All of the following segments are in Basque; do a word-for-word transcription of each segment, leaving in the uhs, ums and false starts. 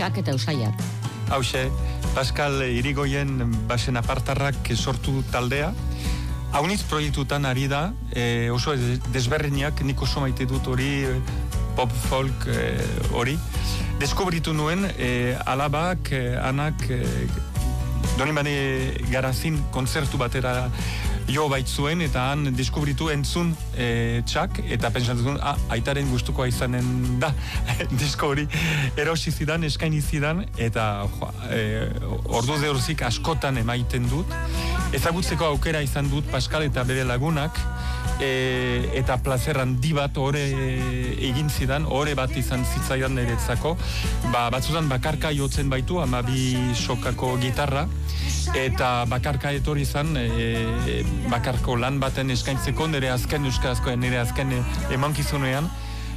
Xak eta Usaiak. Hauxe, Pascal Irigoyen basen apartarrak sortu taldea. Haunitz proiektutan ari da, e, oso desberdinak, nik oso maite dut hori, pop folk hori. E, Deskubritu nuen, e, alabak, e, anak, e, Donibane Garazin kontzertu batera jo baitzuen, eta han deskubritu entzun e, txak, eta pentsatuz, ah, aitaren gustukoa izanen da, disko hori erosi zidan, eskaini zidan, eta jo, e, ordu deurzik askotan emaiten dut. Ezagutzeko aukera izan dut Pascal eta bere lagunak, e, eta plazer handi bat ore egin zidan, ore bat izan zitzaidan niretzako, ba, batzutan bakarka jotzen baitu, ama bi sokako gitarra, eta bakarka etorri izan, e, bakarko lan baten eskaintzeko, nire azken euskarazko, nire azken emankizunean,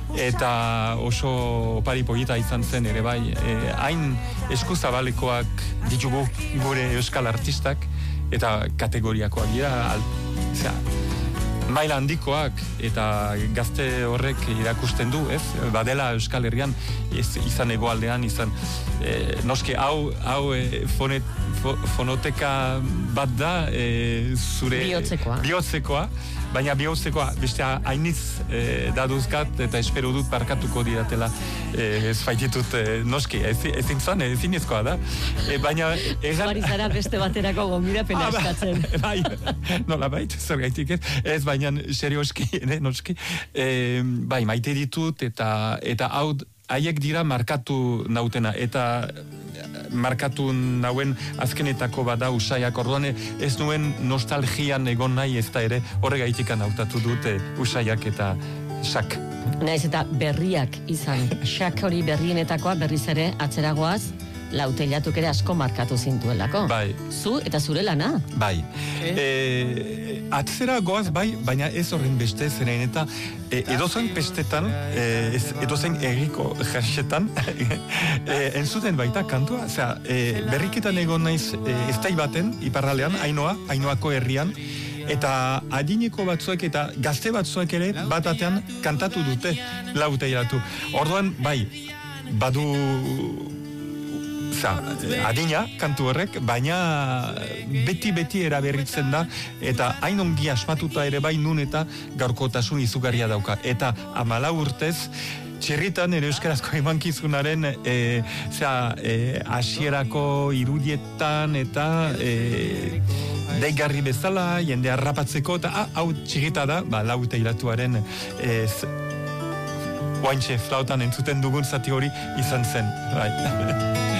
eta oso opari polita izan zen ere bai. E, hain eskuzabalekoak ditugu gure euskal artistak, eta kategoriakoak dira, al, zera, maila handikoak, eta gazte horrek irakusten du, ez? Badela Euskal Herrian, ez, izan egoaldean, izan, e, noski, hau, hau e, fonet, fo, fonoteka bat da, e, zure... Bihotzekoa. Bihotzekoa, baina bihotzekoa, beste hainiz e, daduzkat, eta espero dut parkatuko diratela, e, ez faititut, e, noski, ezin zan, ezin ezkoa da, e, baina... Zubari zara beste baterako gombidapena eskatzen. Bai, nola bait, zer gaitik ez, ez baina serioski, ere, noski, e, bai, maite ditut, eta eta hau, haiek dira markatu nautena, eta markatu nauen azkenetako bada Usaiak, orduan ez nuen nostalgian egon nahi, ez da ere, horregaitikan hautatu dut e, Usaiak eta Xak. Naiz eta berriak izan, Xak hori berrienetakoa berriz ere atzeragoaz, Lauteilatuk ere asko markatu zintuelako. Bai. Zu eta zure lana. Bai. Eh? E, atzera goaz bai, baina ez horren beste zeren eta e, edozen pestetan, e, edozen erriko jasetan, e, entzuten baita kantua. Osea, e, berriketan egon naiz e, ez tai baten, iparralean, Ainoa, Ainoako herrian, eta adineko batzuek eta gazte batzuek ere batatean kantatu dute Lauteilatu. Orduan, bai, badu... Za, adina, kantu horrek, baina beti-beti eraberritzen da, eta hain ongi asmatuta ere bai nun eta gaurkotasun izugarria dauka. Eta amalau urtez, txirritan ere euskarazko emankizunaren e, zera, e, asierako irudietan eta e, deigarri bezala, jende harrapatzeko, eta ah, hau txirrita da, ba, Lauteilatuaren e, oaintxe flautan entzuten dugun zati hori izan zen. Bai.